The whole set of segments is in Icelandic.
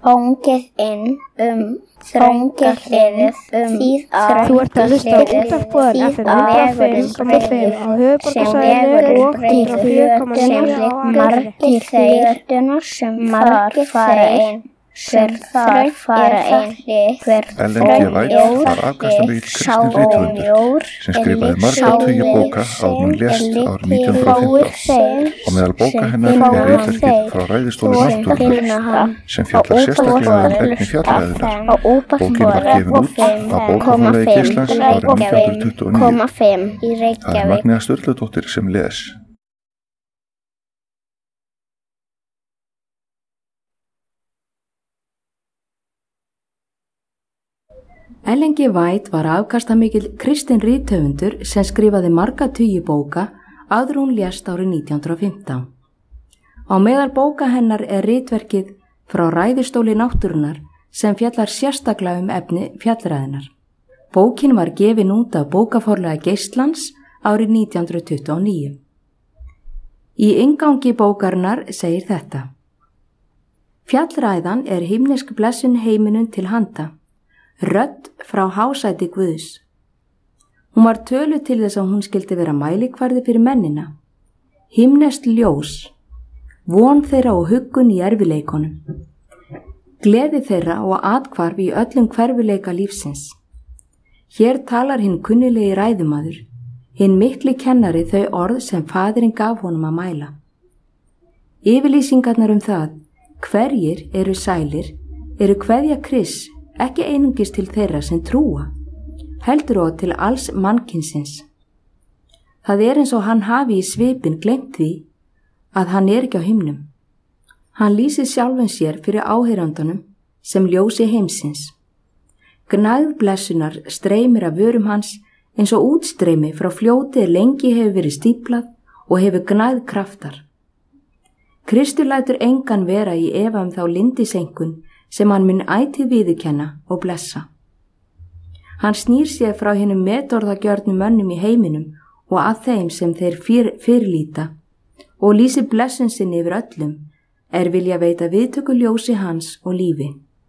Fangið inn þrönga hliðið Þú ert að hlusta á útvarpsbúðar FM 105,5 á höfuðborgarsvæðinu og 104,9 á Margir þeir sem fara inn hver þar fara inn Ellen G. White var afkastamikill kristinn rithöfundur sem skrifaði marga tugi bóka áður hún lést árið 1915 og meðal bóka hennar ritverkið Frá ræðistóli náttúrunnar sem fjallar sérstaklega efni fjallræðunnar. Bókin var gefin út á Bókafélagi Íslands árið 1929. Það er Magnea Sturludóttir sem les. Ellen G. White var afkastamikill kristinn rithöfundur sem skrifaði marga tugi bóka áður hún lést árið 1915. Á meðal bóka hennar ritverkið Frá ræðistóli náttúrunnar sem fjallar sérstaklega efni fjallræðunnar. Bókin var gefin út af Bókaforlagi Íslands árið 1929. Í inngangi bókarinnar segir þetta: Fjallræðan himnesk blessun heiminum til handa. Rödd frá hásæti Guðs. Hún var töluð til þess að hún skildi vera mælikvarði fyrir mennina. Himneskt ljós, von þeirra og huggun í erfileikunum. Gleði þeirra og athvarf í öllum hverfileika lífsins. Hér talar hinn kunnilegi ræðumaður, hinn mikli kennari þau orð sem faðirinn gaf honum að mæla. Yfirlýsingarnar það, hverjir eru sælir, eru kveðja Krists, ekki einungis til þeirra sem trúa, heldur og til alls mannkynsins. Það eins og hann hafi í svipinn gleymt því að hann ekki á himnum. Hann lýsir sjálfum sér fyrir áheyrandunum sem ljósi heimsins. Gnægð blessunar streymir af vörum hans eins og útstreymi frá fljóti lengi hefur verið stíplað og hefur gnægð kraftar. Kristur lætur engan vera í efa þá lindisenkun sem hann mun ætíð viðurkenna og blessa. Hann snýr sér frá hinum metorðagjörnum mönnum í heiminum og að þeim sem þeir fyrirlíta og lýsir blessun sinni yfir öllum vilja veita viðtöku ljósi hans og lífi.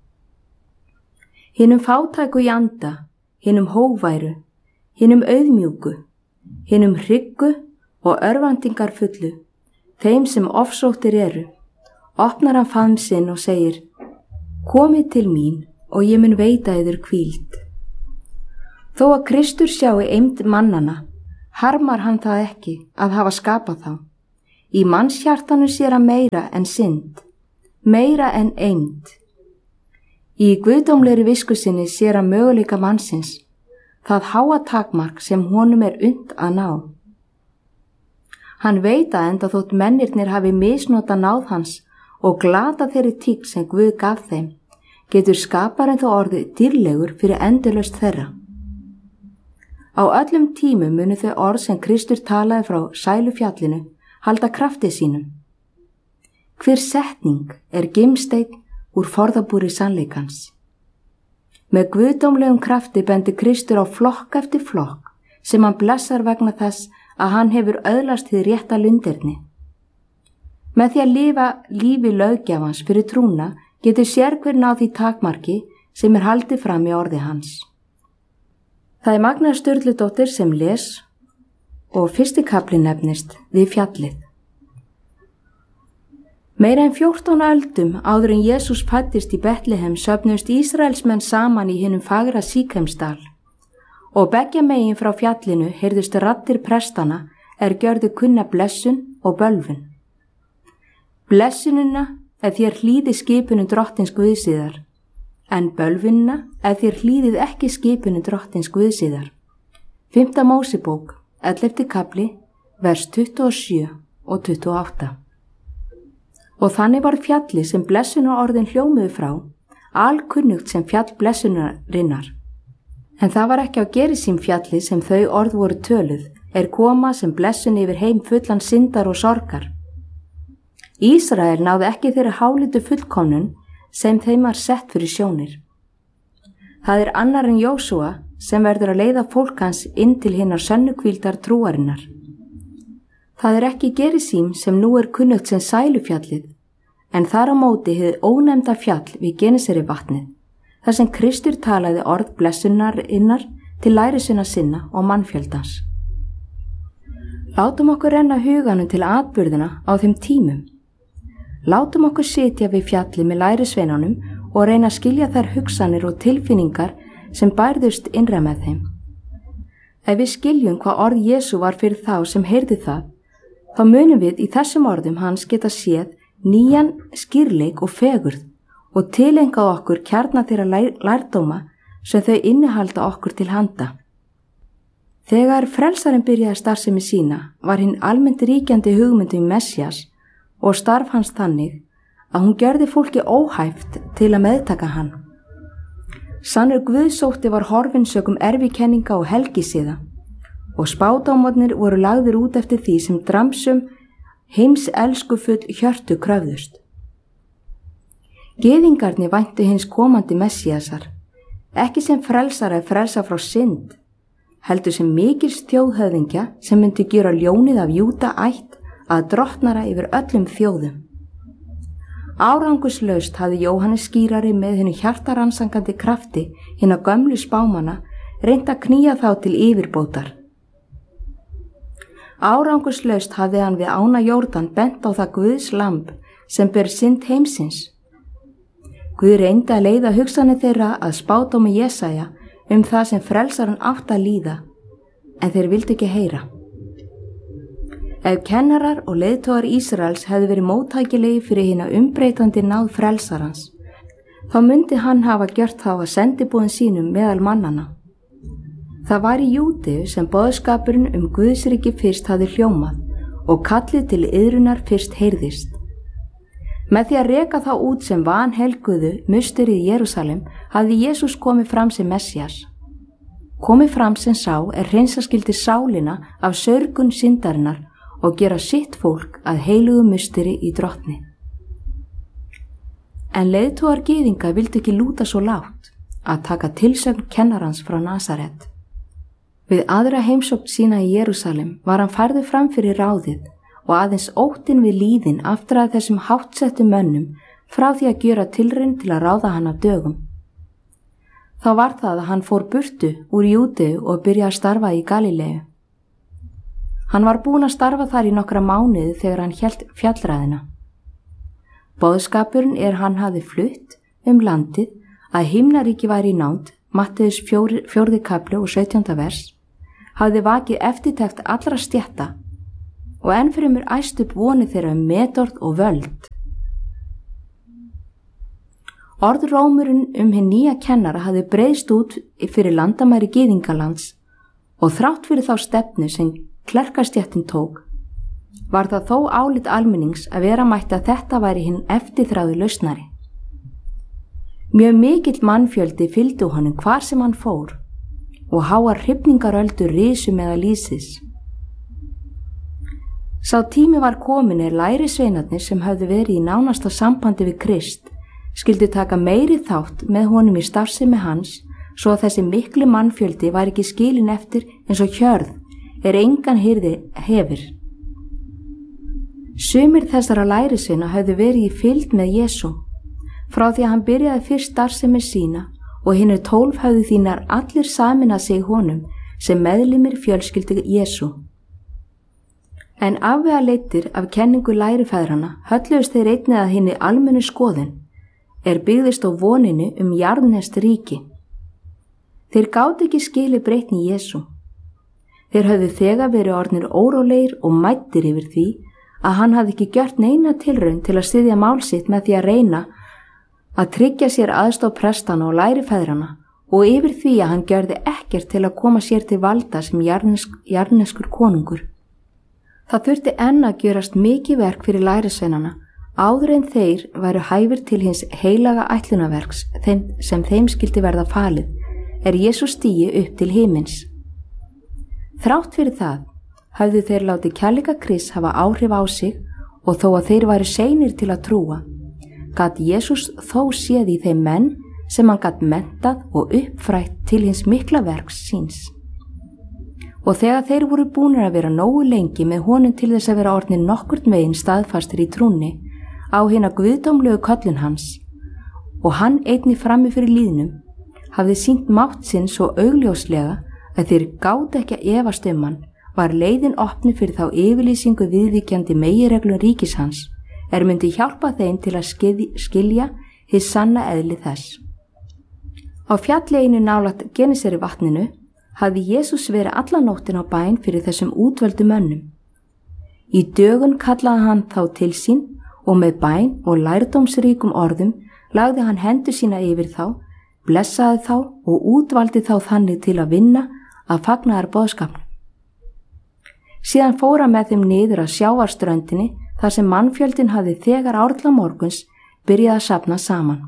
Hinum fátæku í anda, hinum hóværu, hinum auðmjúku, hinum hryggu og örvæntingar fullu, þeim sem ofsóttir eru, opnar hann faðm sinn og segir: Komið til mín og ég mun veita yður hvíld. Þó að Kristur sjái eymd mannana, harmar hann það ekki að hafa skapað þá. Í mannshjartanu sér hann meira en synd, meira en eymd. Í guðdómlegri visku sinni sér hann möguleika mannsins, það háa takmark sem honum unnt að ná. Hann veit að enda þótt mennirnir hafi misnota náð hans og glata þeirri tík sem Guð gaf þeim, getur skaparinn þó orðið dýrlegur fyrir endalaust þeirra. Á öllum tímum munu þau orð sem Kristur talaði frá sælufjallinu halda krafti sínum. Hver setning gimsteinn úr forðabúri sannleikans. Með guðdómlegum krafti bendir Kristur á flokk eftir flokk sem hann blessar vegna þess að hann hefur öðlast hið rétta lunderni. Með því að lifa lífi löggjafans fyrir trúna getur sérhver náð því takmarki sem haldið fram í orði hans. Það Magnea Sturludóttir sem les og fyrsti kafli nefnist Við fjallið. Meira en 14 öldum áður en Jesús fæddist í Betlehem söfnuðust Ísraelsmenn saman í hinum fagra Síkemsdal og beggja megin frá fjallinu heyrðust raddir prestana gjörðu kunna blessun og bölvun. Blessunina þér hlýði skipunum drottins Guðsíðar, en bölvunina þér hlýðið ekki skipunum drottins Guðsíðar. 5. Mósebók, 11. kafli, vers 27 og 28. Og þannig var fjallið sem blessunarorðin hljómuðu frá, alkunnugt sem fjall blessunarinnar. En það var ekki á Gerisím fjalli sem þau orð voru töluð, koma sem blessun yfir heim fullan syndar og sorgar. Ísrael náði ekki þeirra hálitu fullkomnun sem þeim var sett fyrir sjónir. Það annar en Jósúa sem verður að leiða fólk hans inn til hinnar sönnukvíldar trúarinnar. Það ekki Gerisím sem nú kunnugt sem sælufjallið, en þar á móti hið ónefnda fjall við Genesari vatnið, þar sem Kristur talaði orð blessunarinnar til lærisveina sinna og mannfjöldans. Látum okkur renna huganum til atburðina á þeim tímum. Látum okkur sitja við fjalli með lærisveinunum og reyna að skilja þær hugsanir og tilfinningar sem bærðust innra með þeim. Ef við skiljum hvað orð Jesú var fyrir þá sem heyrðu það, þá munum við í þessum orðum hans geta séð nýjan skýrleik og fegurð og tilengað okkur kjarna þeirra lærdóma sem þau innihalda okkur til handa. Þegar frelsarinn byrjaði starfsemi sína var hinn almennt ríkjandi hugmyndum Messías og starf hans þannig að hún gjörði fólki óhæft til að meðtaka hann. Sannur guðsótti var horfinn sökum erfikenninga og helgisiða og spádómarnir voru lagðir út eftir því sem dramsum heimselskufull hjörtu kröfðust. Gyðingarnir væntu hins komandi Messíasar, ekki sem frelsara frá synd, heldur sem mikils þjóðhöfðingja sem myndi gera ljónið af Júda ætt að drottnara yfir öllum þjóðum. Árangurslaust hafði Jóhannes skýrari með henni hjartaransangandi krafti hinna gömlu spámanna reynt að knýja þá til yfirbótar. Árangurslaust hafði hann við ána Jórdan bent á það Guðs lamb sem ber synd heimsins. Guð reyndi að leiða hugsanir þeirra að spádómi Jesaja það sem frelsarinn átt að líða, en þeir vildu ekki heyra. Ef kennarar og leiðtogar Ísraels hefðu verið móttækilegi fyrir hina umbreytandi náð frelsarans, þá myndi hann hafa gjört þá að sendibúðin sínum meðal mannana. Það var í Júdeu sem boðskapurinn Guðsríki fyrst hafði hljómað og kallið til iðrunar fyrst heyrðist. Með því að reka þá út sem vanhelguðu musterið í Jerúsalem hafði Jesús komið fram sem Messías. Komið fram sem sá hreinsa skyldi sálina af sörgun syndarinnar og gera sitt fólk að heilugu musteri í drottni. En leiðtogar gyðinga vildu ekki lúta svo lágt að taka tilsögn kennarans frá Nasaret. Við aðra heimsókn sína í Jerúsalem var hann færður fram fyrir ráðið og aðeins óttinn við líðin aftur að þessum háttsettu mönnum frá því að gjöra tilraun til að ráða hann af dögum. Þá var það að hann fór burtu úr Júdeu og byrjaði að starfa í Galileu. Hann var búinn að starfa þar í nokkra mánuði þegar hann hélt fjallræðina. Boðskapurinn hann hafði flutt landið að himnaríki væri í nánd, Matteus 4. kapli og 17. vers, hafði vakið eftirtekt allra stétta og ennfremur æst upp vonir þeirra metorð og völd. Orðrómurinn hinn nýja kennara hafði breiðst út fyrir landamæri gyðingalands og þrátt fyrir þá stefnu sem klerkastéttin tók, var það þó álit almennings að vera mætti að þetta væri hinn eftirþráði lausnari. Mjög mikill mannfjöldi fylgdu honum hvar sem hann fór og háar hrifningaröldur risu meðal lýsis. Sá tími var komin lærisveinarnir sem höfðu verið í nánasta sambandi við Krist skyldu taka meiri þátt með honum í starfsemi hans svo að þessi mikli mannfjöldi var ekki skilin eftir eins og hjörð engan hirði hefur. Sumir þessara lærisveina höfðu verið í fylgd með Jesú frá því að hann byrjaði fyrst starfsemi sína og hinir 12 höfðu þínar allir sameinað sig honum sem meðlimir fjölskyldu Jesú. En afvegaleitir af kenningu lærifæðrana hölluðust þeir einnig að hinni almennu skoðun byggðist á voninu jarðneskt ríki. Þeir gátu ekki skilið breytni Jesú. Þeir höfðu þegar verið orðnir órólegir og mæddir yfir því að hann hafði ekki gjört neina tilraun til að styðja mál sitt með því að reyna að tryggja sér aðstoð prestana og lærifæðrana og yfir því að hann gjörði ekkert til að koma sér til valda sem jarðneskur konungur. Það þurfti enn að gjörast mikið verk fyrir lærisveinana áður en þeir væru hæfir til hins heilaga ætlunarverks sem þeim skyldi verða falið Jesús stigi upp til himins. Þrátt fyrir það hafðu þeir látið kærleika Krists hafa áhrif á sig og þó að þeir væru seinir til að trúa, gat Jesús þó séð í þeim menn sem hann gat mentað og uppfrætt til hins mikla verks síns. Og þegar þeir voru búnir að vera nógu lengi með honum til þess að vera orðnir nokkurn veginn staðfastir í trúnni, á hina guðdómlegu köllun hans og hann einnig frammi fyrir lýðnum hafði sýnt mátt sinn svo augljóslega að þeir gátu ekki að efast hann, var leiðin opni fyrir þá yfirlýsingu viðvíkjandi meginreglum ríkis hans myndi hjálpa þeim til að skilja hið sanna eðli þess. Á fjalli einu nálægt Genesari vatninu hafði Jesús verið alla nóttin á bæn fyrir þessum útvöldu mönnum. Í dögun kallaði hann þá til sín og með bæn og lærdómsríkum orðum lagði hann hendur sína yfir þá, blessaði þá og útvaldi þá þannig til að vinna að fagnaðar boðskapnum. Síðan fór hann með þeim niður að sjávarströndinni þar sem mannfjöldin hafði þegar árla morguns byrjað að safna saman.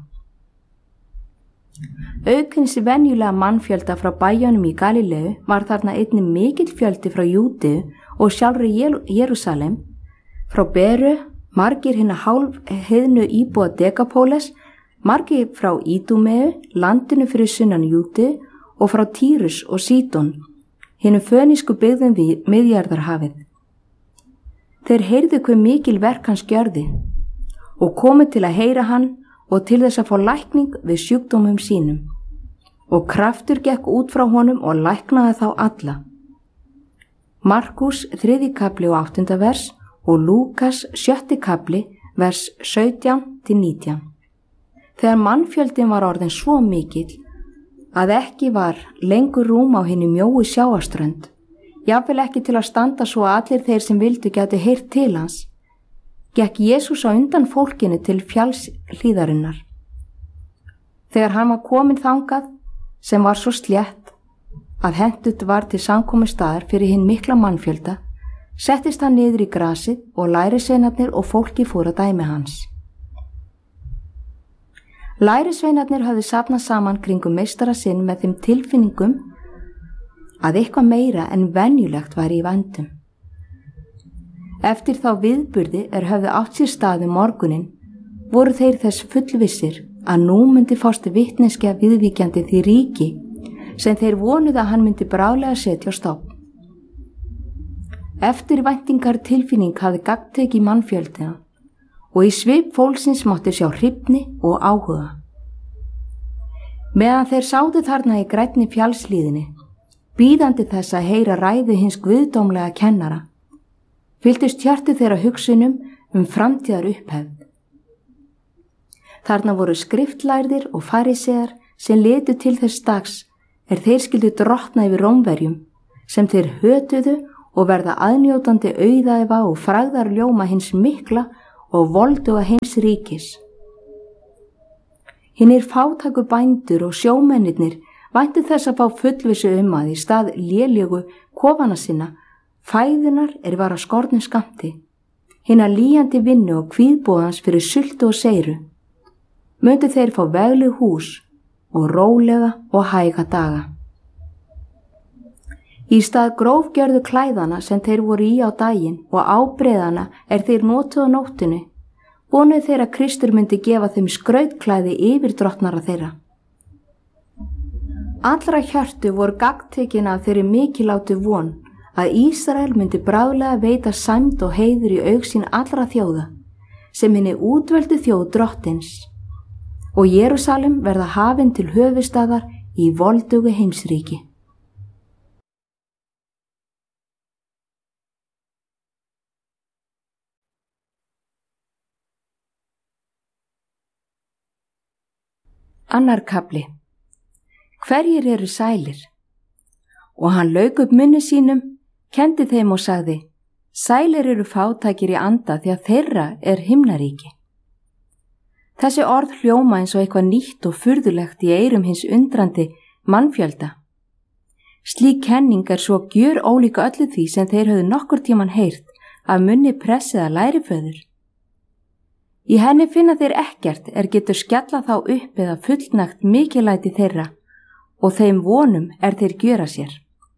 Auk hins venjulega mannfjölda frá bæjunum í Galileu var þarna einnig mikill fjöldi frá Júdeu og sjálfri Jerúsalem, frá Beru, margir hinna hálfheiðnu íbúa Dekapóles, margir frá Ídúmeu, landinu fyrir sunnan Júdeu og frá Tírus og Sídon, hinum fönísku byggðum við Miðjarðarhafið. Þeir heyrðu hve mikil verk hans gjörði og komu til að heyra hann og til þess að fá lækning við sjúkdómum sínum. Og kraftur gekk út frá honum og læknaði þá alla. Markús 3. kapli og 8. vers og Lúkas 7. kapli vers 17-19. Þegar mannfjöldin var orðin svo mikill að ekki var lengur rúm á hinni mjóu sjávarströnd, jafnvel ekki til að standa svo að allir þeir sem vildu gætu heyrt til hans, gekk Jesús á undan fólkinu til fjallshlíðarinnar. Þegar hann var kominn þangað sem var svo slétt að hentut var til samkomustaðar fyrir hinn mikla mannfjölda, settist hann niður í grasið og lærisveinarnir og fólki fór að dæmi hans. Lærisveinarnir hafði safnað saman kringum meistara sinn með þeim tilfinningum að eitthvað meira en venjulegt var í vændum. Eftir þá viðburði höfðu átt sér stað morguninn, voru þeir þess fullvissir að nú myndi fást vitneskja viðvíkjandi því ríki sem þeir vonuðu að hann myndi bráðlega setja á stofn. Eftirvæntingar tilfinning hafði gagntekið mannfjöldina og í svip fólksins mátti sjá hrifni og áhuga. Meðan þeir sátu þarna í grænni fjallslíðinni, bíðandi þess að heyra ræðu hins guðdómlega kennara, fylltust hjarta þeirra hugsunum framtíðar upphefð. Þarna voru skriftlærðir og farisear sem litu til þess dags þeir skyldu drottna yfir Rómverjum, sem þeir hötuðu og verða aðnjótandi auðæfa og frægðar ljóma hins mikla og volduga heims ríkis. Hinnir fátæku bændur og sjómennirnir væntu þess að fá fullvissu að í stað lélegu kofana sinna fæðunar var að skornum skammti, hinna líjandi vinnu og kvíðbóðans fyrir sultu og seiru, myndu þeir fá vegleg hús og rólega og hæga daga. Í stað grófgjörðu klæðana sem þeir voru í á daginn og ábreiðana þeir notuðu á nóttunni, vonuðu þeir að Kristur myndi gefa þeim skrautklæði yfir drottnara þeirra. Allra hjörtu voru gagntekin af þeirri mikillátu von að Ísrael myndi bráðlega veita sæmd og heiður í augsýn allra þjóða, sem hinni útvöldu þjóð drottins, og Jerúsalem verða hafin til höfuðstaðar í voldugu heimsríki. Annar kafli. Hverjir eru sælir? Og hann lauk upp munni sínum, kenndi þeim og sagði: Sælir eru fátækir í anda því að þeirra himnaríki. Þessi orð hljóma eins og eitthvað nýtt og furðulegt í eyrum hins undrandi mannfjölda. Slík kenning svo gjör ólíka öllu því sem þeir höfðu nokkur tíman heyrt af munni pressiða læriföður. Í henni finna þeir ekkert getur skjalla þá upp eða fullnægt mikillæti þeirra og þeim vonum þeir gjöra sér.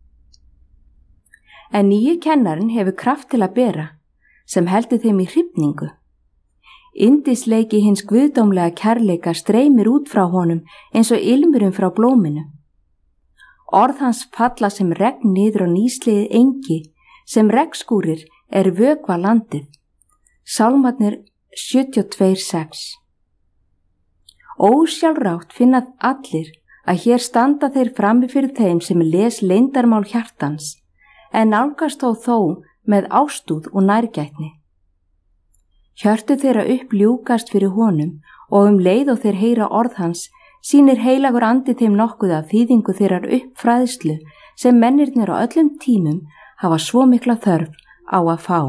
En nýji kennarinn hefur kraft til að bera, sem heldur þeim í hrifningu. Yndisleiki hins guðdómlega kærleika streymir út frá honum eins og ilmurinn frá blóminu. Orð hans falla sem regn niður á nýsliðið engi, sem regnskúrir vökva landið. Sálmarnir 72:6. Ósjálfrátt finna allir að hér standa þeir frammi fyrir þeim sem les leyndarmál hjartans, en nálgast þó með ástúð og nærgætni. Hjörtu þeirra uppljúkast fyrir honum og leið og þeir heyra orð hans, sýnir heilagur andi þeim nokkuð af þýðingu þeirrar uppfræðslu sem mennirnir á öllum tímum hafa svo mikla þörf á að fá.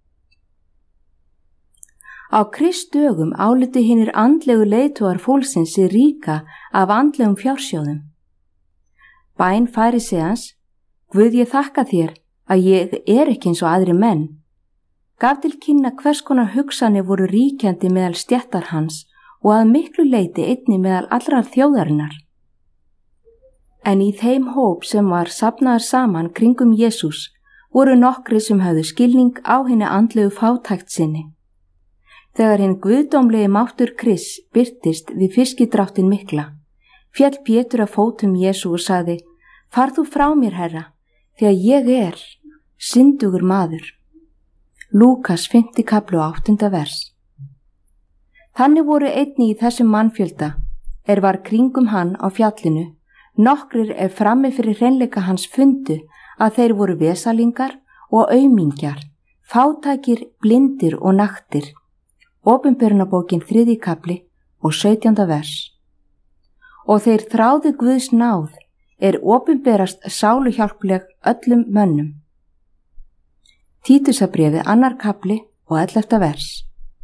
Á Kristdögum álitu hinir andlegu leiðtogar fólksins sig ríka af andlegum fjársjóðum. Bæn Fariseans, Guð, ég þakka þér að ég ekki eins og aðri menn, gaf til kynna hvers konar hugsanir voru ríkjandi meðal stéttar hans og að miklu leyti einnig meðal allrar þjóðarinnar. En í þeim hóp sem var safnaður saman kringum Jesús voru nokkri sem höfðu skilning á hinni andlegu fátækt sinni. Þegar hinn guðdómlegi máttur Krists birtist við fiskidráttin mikla, féll Pétur að fótum Jesú og sagði: Far þú frá mér, Herra, því að ég syndugur maður. Lúkas 5. kapli og 8. vers. Þannig voru einnig í þessum mannfjölda, var kringum hann á fjallinu, nokkrir frammi fyrir hreinleika hans fundu að þeir voru vesalingar og aumingjar, fátækir, blindir og naktir. Opinberunarbókin 3. kapli og 17. vers. Og þeir þráðu Guðs náð opinberast sáluhjálpleg öllum mönnum. Títusarbréfið 2. kapli og 11. vers.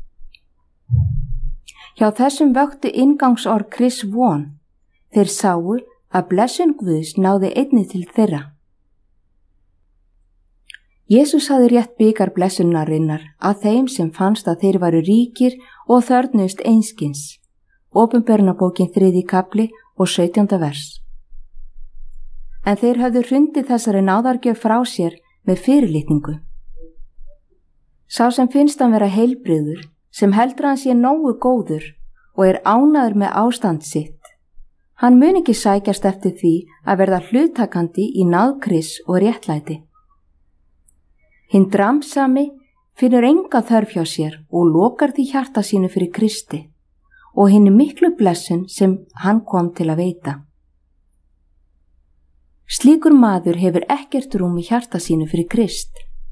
Hjá þessum vöktu inngangsorð Krists von. Þeir sáu að blessun Guðs náði einnig til þeirra. Jesús hafði rétt bikar blessunarinnar að þeim sem fannst að þeir varu ríkir og þörfnuðust einskins. Opinberunarbókin 3. kapli og 17. vers. En þeir höfðu hrundið þessari náðargjöf frá sér með fyrirlitningu. Sá sem finnst hann vera heilbrigður, sem heldur hann sé nógu góður og ánægður með ástand sitt, hann mun ekki sækjast eftir því að verða hluttakandi í náð Krists og réttlæti. Hinn dramsami finnur enga þörf hjá sér og lokar því hjarta sínu fyrir Kristi og hinni miklu blessun sem hann kom til að veita. Slíkur maður hefur ekkert rúm í hjarta sínu fyrir Krist.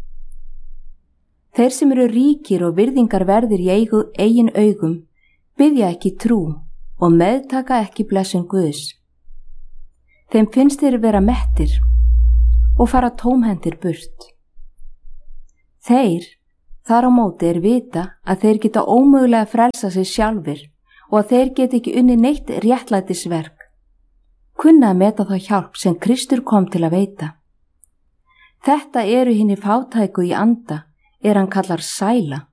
Þeir sem eru ríkir og virðingar verðir í eigin augum biðja ekki trú og meðtaka ekki blessun Guðs. Þeim finnst þeir vera mettir og fara tómhendir burt. Þeir, þar á móti vita að þeir geta ómögulega frelsa sig sjálfir og að þeir geta ekki unni neitt réttlætisverk, kunna að meta þá hjálp sem Kristur kom til að veita. Þetta eru hinni fátæku í anda, hann kallar sæla.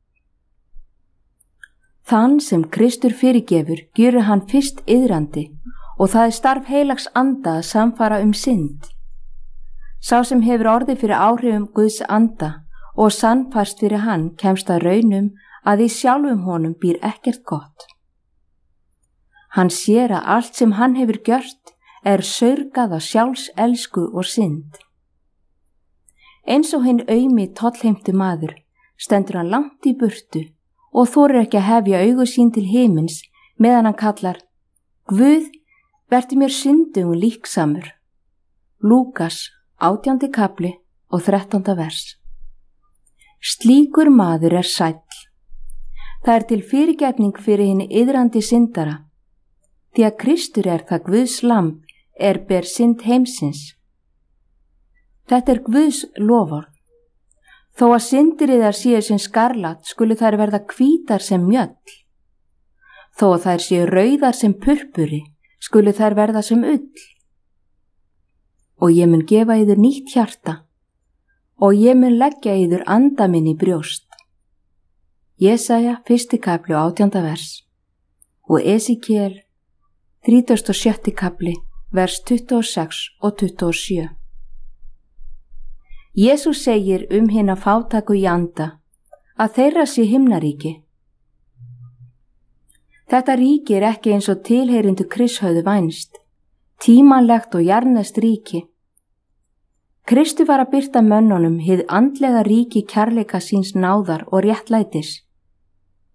Þann sem Kristur fyrirgefur gjörur hann fyrst iðrandi og það starf heilags anda að samfara synd. Sá sem hefur orðið fyrir áhrifum Guðs anda og sannfærst fyrir hann kemst að raunum að í sjálfum honum býr ekkert gott. Hann sér að allt sem hann hefur gjört saurgað af sjálfselsku og synd. Eins og hinn aumi tollheimtu maður stendur hann langt í burtu og þorir ekki að hefja augu sín til himins meðan hann kallar: Guð, vertu mér syndugum líksamur. Lúkas 18. kapli og 13. vers. Slíkur maður sæll. Það til fyrirgefning fyrir hinni iðrandi syndara, því að Kristur það Guðs lamb ber synd heimsins. Þetta Guðs loforð. Þó að syndir yðar séu sem skarlat skulu þær verða hvítar sem mjöll. Þó að þær séu rauðar sem purpuri skulu þær verða sem ull. Og ég mun gefa yður nýtt hjarta og ég mun leggja yður anda minn í brjóst. Jesaja 1. kapli og 18. vers og Esekiel 37. kapli vers 26 og 27. Jesús segir hinna fátæku í anda að þeirra sé himnaríki. Þetta ríki ekki eins og tilheyrindu Krists höfðu vænst, tímanlegt og jarðneskt ríki. Kristi var að birta mönnunum hið andlega ríki kærleika síns náðar og réttlætis.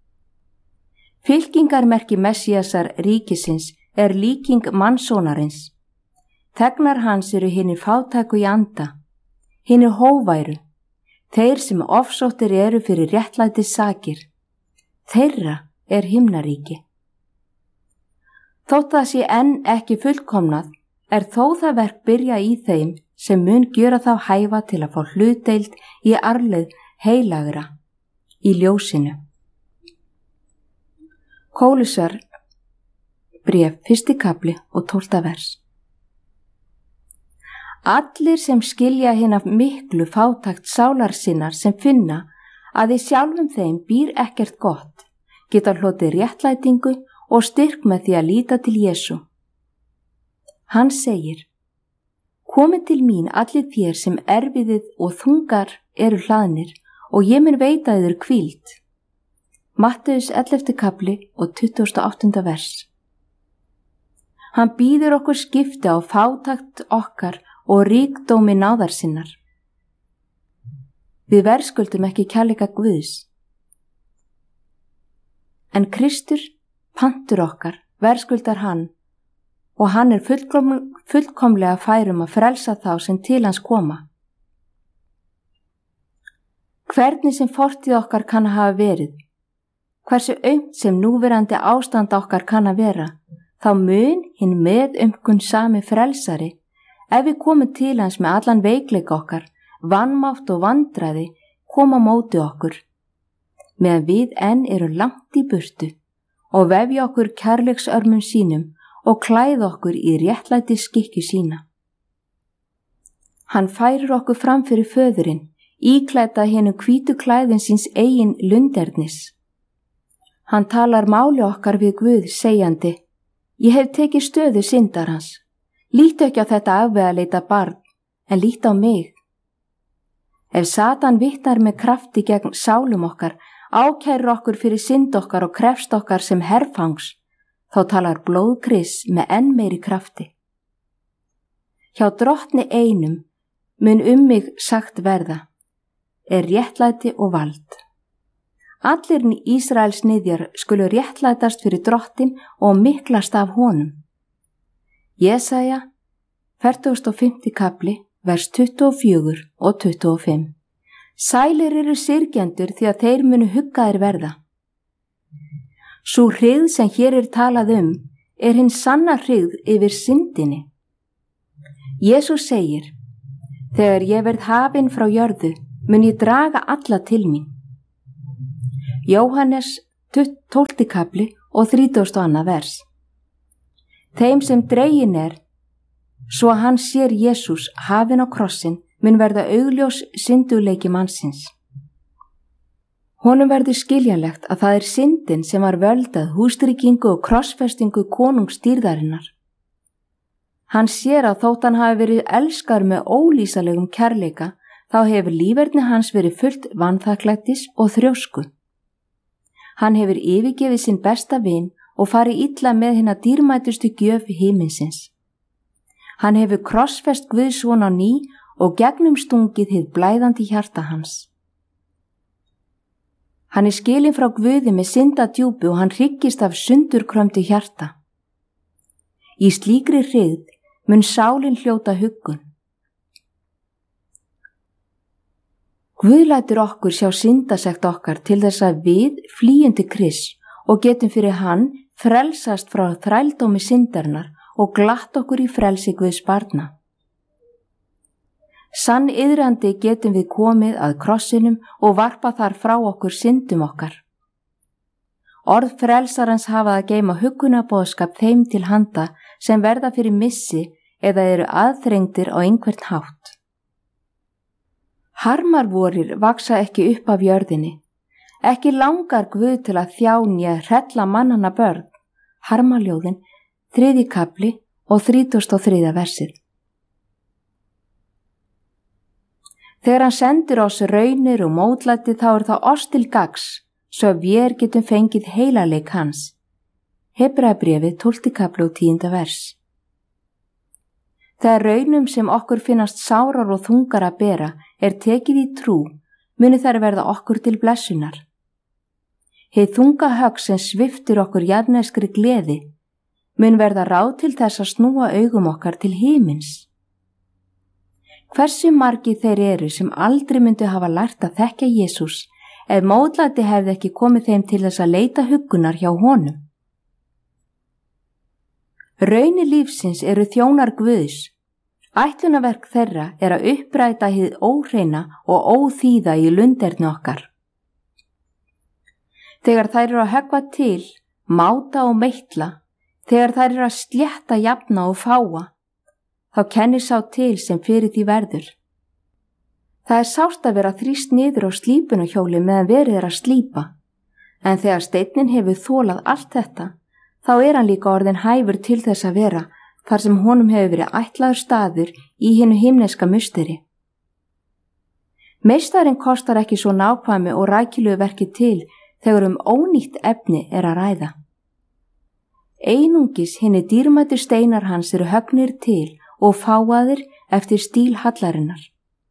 Fylkingarmerki Messíasar ríkisins er líking mannssonarins. Þegnar hans eru hinir fátæku í anda, hinir hóværu, þeir sem ofsóttir eru fyrir réttlætis sakir. Þeirra er himnaríki. Þótt það sé enn ekki fullkomnað, er þó það verk byrja í þeim sem mun gjöra þá hæfa til að fá hlutdeild í arfleið heilagra í ljósinu. Kólusar bréf 1. kafli og 12. vers. Allir sem skilja hina miklu fátækt sálar sinnar sem finna að í sjálfum þeim býr ekkert gott, geta hlotið réttlætingu og styrk með því að líta til Jesú. Hann segir: Komið til mín allir þér sem erfiðið og þungar eru hlaðnir og ég mun veita yður hvíld. Matteus 11. kafli og 28. vers. Hann býður okkur skipti á fátækt okkar og ríkdómi náðar sinnar. Við verðskuldum ekki kærleika Guðs. En Kristur, pantur okkar, verðskuldar hann og hann er fullkomlega færum að frelsa þá sem til hans koma. Hvernig sem fortíð okkar kann að hafa verið, hversu aumt sem núverandi ástand okkar kann að vera, þá mun hinn meðaumkun sami frelsari, ef við komum til hans með allan veikleika okkar, vanmátt og vandræði, koma móti okkur, meðan við enn eru langt í burtu og vefja okkur kærleiksörmum sínum og klæða okkur í réttlæti skikju sína. Hann færir okkur fram fyrir föðurinn, íklædda hinum hvítu klæðin síns eigin lundernis. Hann talar máli okkar við Guð, segjandi: Ég hef tekið stöðu syndarans. Lítu ekki á þetta afvegaleita barn, en lítu á mig. Ef Satan vitnar með krafti gegn sálum okkar, ákærir okkur fyrir synd okkar og krefst okkar sem herfangs, þá talar blóð Krists með enn meiri krafti. Hjá drottni einum mun mig sagt verða, er réttlæti og vald. Allir Ísraels niðjar skulu réttlætast fyrir drottin og miklast af honum. Jesaja 45. kapli, vers 24 og 25. Sælir eru syrgjendur því að þeir munu huggaðir verða. Sú hryggð sem hér er talað er hinn sanna hryggð yfir syndinni. Jesús segir: Þegar ég verð hafinn frá jörðu, mun ég draga alla til mín. Jóhannes 12. kapli og 32. vers. Þeim sem dregin svo að hann sér Jesús hafinn á krossin, mun verða augljós syndugleiki mannsins. Honum verður skiljanlegt að það er syndin sem var völdað hústryggingu og krossfestingu konungsdýrðarinnar. Hann sér að þótt hann hafi verið elskar með ólýsalegum kærleika, þá hefur líferni hans verið fullt vanþakklætis og þrjósku. Hann hefur yfirgefið sinn besta vin og farið illa með hina dýrmætustu gjöf himinsins. Hann hefur krossfest Guðs son á ný og gegnum stungið hið blæðandi hjarta hans. Hann er skilinn frá Guði með syndadjúpi og hann hryggist af sundurkrömdu hjarta. Í slíkri hryggð mun sálin hljóta huggun. Guð lætur okkur sjá syndasekt okkar til þess að við flýjum til Krists og getum fyrir hann frelsast frá þrældómi syndarinnar og glatt okkur í frelsi Guðs barna. Sann iðrandi getum við komið að krossinum og varpa þar frá okkur syndum okkar. Orð frelsarans hafa að geyma huggunarboðskap þeim til handa sem verða fyrir missi eða eru aðþrengdir á einhvern hátt. Harmarvorir vaksa ekki upp af jörðinni. Ekki langar Guð til að þjánja hrella mannanna börn. Harmaljóðin, 3. kapli og 33. versið. Þegar hann sendir oss raunir og mótlæti þá er það oss til gagns, svo að við getum fengið heilaleik hans. Hebreabréfið 12. kapli og 10. vers. Þegar raunum sem okkur finnast sárar og þungar að bera er tekið í trú, muni þær verða okkur til blessunar. hið þunga högg sem sviftir okkur jarðneskri gleði, mun verða ráð til þess að snúa augum okkar til himins. Hversu margir þeir eru sem aldrei myndu hafa lært að þekkja Jesús ef mótlæti hefði ekki komið þeim til þess að leita huggunar hjá honum. Raunir lífsins eru þjónar Guðs. Ætlunarverk þeirra er að uppræta hið óhreina og óþýða í lunderni okkar. Þegar þær eru að höggva til, máta og meitla, þegar þær eru að slétta, jafna og fáa, þá kennir sá til sem fyrir því verður. Það er sárt að vera þrýst niður á slípunarhjóli meðan verið er að slípa, en þegar steinninn hefur þolað allt þetta, þá er hann líka orðinn hæfur til þess að vera þar sem honum hefur verið ætlaður staður í hinu himneska musteri. Meistarinn kostar ekki svo nákvæmi og rækilegu verki til þegar ónýtt efni er að ræða. Einungis hinni dýrmætu steinar hans eru högnir til og fáaðir eftir stíl hallarinnar.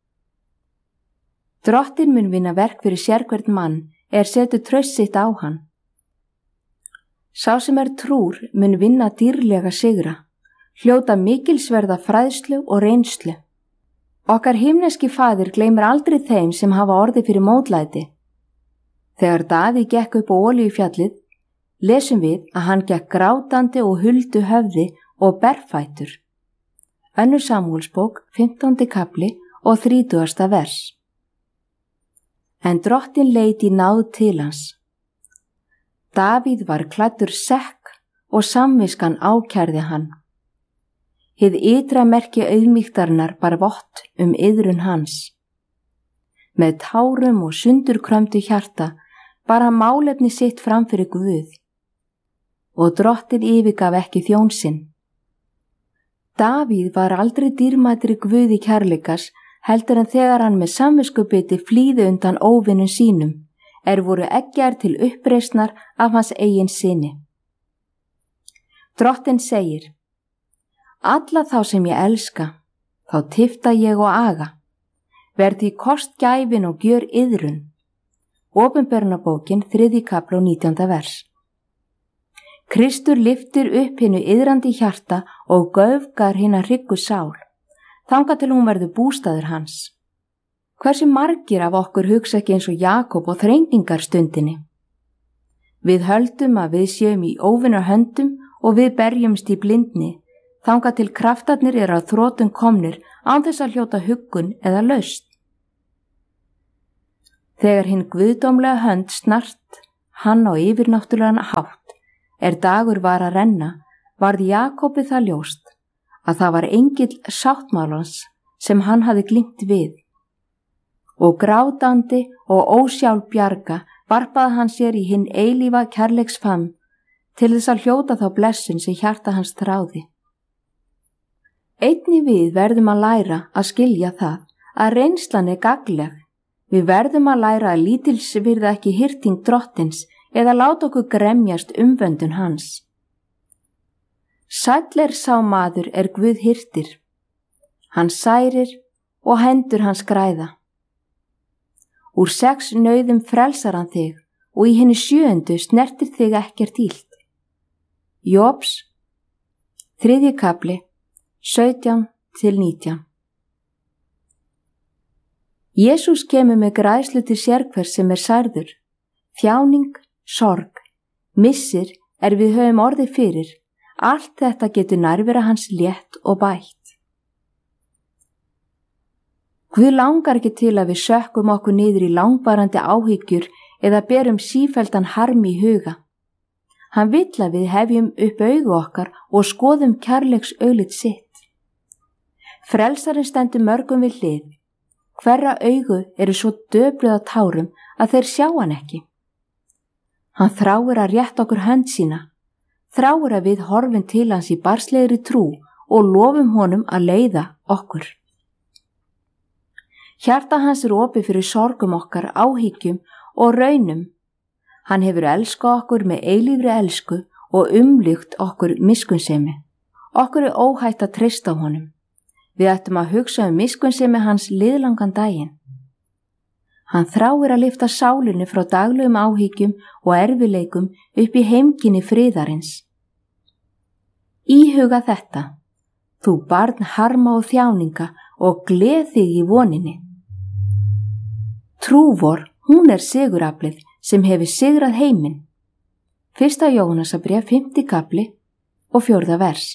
Drottinn mun vinna verk fyrir sérhvern mann setur traust sitt á hann. Sá sem trúr mun vinna dýrlega sigra, hljóta mikilsverða fræðslu og reynslu. Okkar himneski faðir gleymir aldrei þeim sem hafa orðið fyrir mótlæti. Þegar Daði gekk upp á Olíufjallið, lesum við að hann gekk grátandi og huldu höfði og berfætur. 2. Samúelsbók, 15. kapli og 30. vers. En Drottinn leit í náð til hans. Davíð var klæddur sekk og samviskan ákærði hann. Hið ytra merki auðmýktarinnar bar vott iðrun hans. Með tárum og sundurkrömdu hjarta bar hann málefni sitt fram fyrir Guð. Og Drottinn yfirgaf ekki þjón sinn. Davíð var aldrei dýrmætri Guði kærleikas heldur en þegar hann með samviskubiti flýði undan óvinum sínum, voru eggjar til uppreisnar af hans eigin syni. Drottinn segir: Alla þá sem ég elska, þá tifta ég og aga, verð því kost gæfin og gjör iðrun. Opinberunarbókin, 3. kapli og 19. vers. Kristur lyftir upp hinu iðrandi hjarta og göfgar hina hryggu sál, þangað til hún verður bústaður hans. Hversu margir af okkur hugsa ekki eins og Jakob og þrengingarstundinni? Við höldum að við séum í óvinnar höndum og við berjumst í blindni, þangað til kraftarnir að þrotum komnir án þess að hljóta huggun eða lausn. Þegar hinn guðdómlega hönd snart hann á yfirnáttúrulegan hátt, dagur var að renna, varð Jakobi það ljóst að það var engill sáttmálans sem hann hafði glímt við. Og grátandi og ósjálfbjarga varpaði hann sér í hinn eilífa kærleiksfaðm til þess að hljóta þá blessun sem hjarta hans þráði. Einnig við verðum að læra að skilja það að reynslan gagnleg. Við verðum að læra að lítilsvirða ekki hirting Drottins eða láta okkur gremjast umvöndun hans. Sæll sá maður Guð hirtir. Hann særir og hendur hans græða. Úr 6 nauðum frelsar hann þig og í hinni 7. snertir þig ekkert illt. Jóbs, 3. kapli, 17-19. Jesús kemur með græðslu til sérhvers sem særður, þjáning, sorg, missir við höfum orðið fyrir, allt þetta getur nærvera hans létt og bætt. Guð langar ekki til að við sökkum okkur niður í langvarandi áhyggjur eða berum sífelldan harm í huga. Hann vill að við hefjum upp augu okkar og skoðum kærleiks aulit sitt. Frelsarinn stendur mörgum við hlið. Hverra augu svo döpruð af tárum að þeir sjá hann ekki. Hann þráir að rétta okkur hönd sína, þráir að við horfum til hans í barnslegri trú og lofum honum að leiða okkur. Hjarta hans opið fyrir sorgum okkar, áhyggjum og raunum. Hann hefur elskað okkur með eilífri elsku og umlykt okkur miskunnsemi. Okkur óhætt að treysta á honum. Við ættum að hugsa miskunnsemi hans liðlangan daginn. Hann þráir að lyfta sálinni frá daglegum áhyggjum og erfileikum upp í heimkynni friðarins. Íhuga þetta, þú barn harma og þjáninga og gleð þig í voninni. Trú vor, hún siguraflið sem hefur sigrað heiminn. 1. Jóhannesarbréf 5. kapli og 4. vers.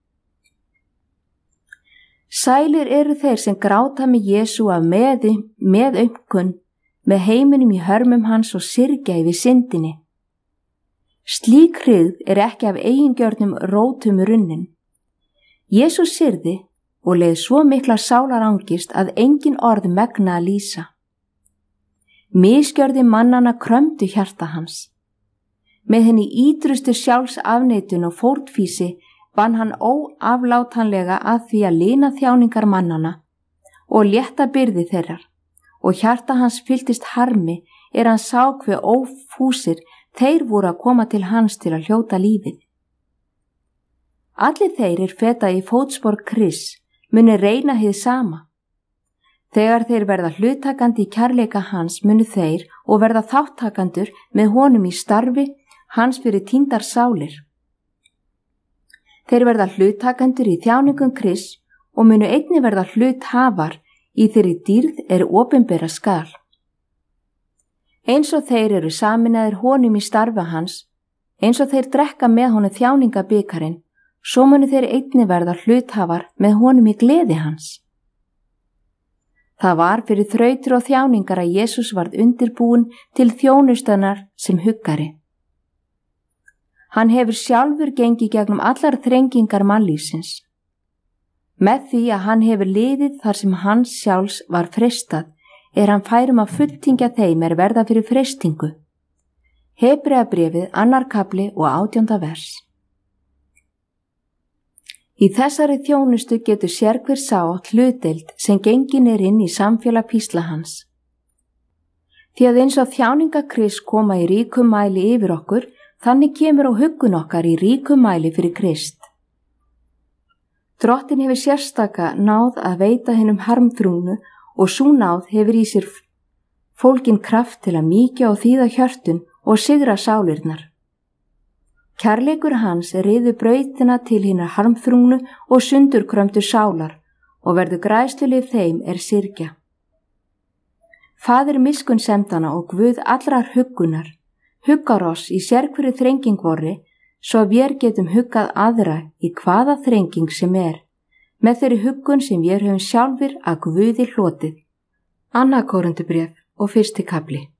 Sælir eru þeir sem gráta með Jesú af meðaumkun, með heiminum í hörmum hans og syrgja yfir syndinni. Slík hryggð ekki af eigingjörnum rótum runnin. Jesús syrði og leið svo mikla sálarangist að engin orð megna að lýsa. Misgjörði mannana krömdu hjarta hans. Með henni ítrustu sjálfsafneitun og fórnfýsi vann hann óaflátanlega að því að lina þjáningar mannana og létta byrði þeirrar, og hjarta hans fylltist harmi hann sá hve ófúsir þeir voru að koma til hans til að hljóta lífið. Allir þeir feta í fótspor Krists muni reyna hið sama. Þegar þeir verða hluttakandi í kærleika hans munu þeir og verða þáttakandur með honum í starfi hans fyrir týndar sálir. Þeir verða hluttakandur í þjáningum Krists og munu einnig verða hluthafar í þeirri dýrð opinbera skal. Eins og þeir eru saminaðir honum í starfi hans, eins og þeir drekka með honum þjáningabikarinn, svo munu þeir einnig verða hluthafar með honum í gleði hans. Það var fyrir þrautir og þjáningar að Jesús varð undirbúinn til þjónustarinnar sem huggari. Hann hefur sjálfur gengið gegnum allar þrengingar mannlífsins. Með því að hann hefur liðið þar sem hans sjálfs var freistað, hann færum að fulltingja þeim verða fyrir freistingu. Hebreabréfið 2. kapli og 18. vers. Í þessari þjónustu getur sérhver sá hlutdeild sem gengin inn í samfélag písla hans. Því að eins og þjáninga Krists koma í ríkum mæli yfir okkur, þannig kemur á huggun okkar í ríkum mæli fyrir Krist. Drottin hefur sérstaka náð að veita hinum harmþrungnu og sú náð hefur í sér fólgin kraft til að mýkja og þýða hjörtun og sigra sálirnar. Kærleikur hans riðu brautina til hinnar harmþrungnu og sundurkrömdu sálar og verður græðslulið þeim syrgja. Faðir miskunnsemdana og Guð allrar huggunar huggar oss í sérhverju þrenging vorri, svo að við getum huggað aðra í hvaða þrenging sem með þeirri huggun sem við höfum sjálfur að Guði hlotið. 2. Korinthubréf og 1. kapli.